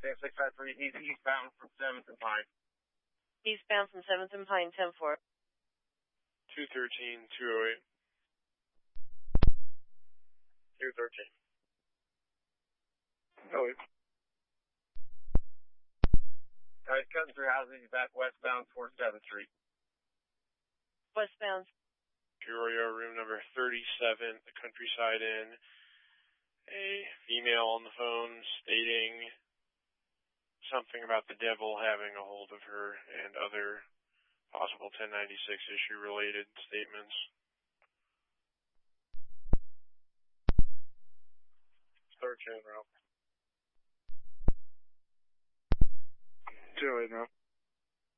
653, he's eastbound from 7th and Pine. Eastbound from 7th and Pine, 10-4. 213, 208. 213. Oh, wait. He's cutting through houses. He's back westbound towards 7th Street. Westbound. Peoria, room number 37, the Countryside Inn. A female on the phone stating something about the devil having a hold of her and other possible 1096 issue related statements. Search in route. 208 now.